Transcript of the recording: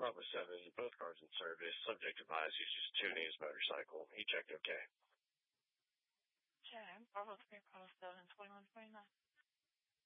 Bravo 7, both cars in service. Subject advised he's just tuning his motorcycle. He checked okay. Okay, Bravo 3, Bravo 7, 2129.